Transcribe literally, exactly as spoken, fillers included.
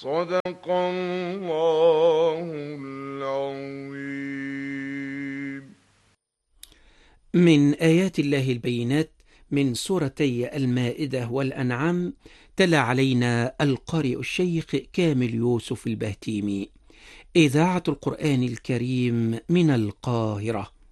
صدق الله العظيم. من آيات الله البينات من سورتي المائدة والأنعام، تلا علينا القارئ الشيخ كامل يوسف البهتيمي. إذاعة القرآن الكريم من القاهرة.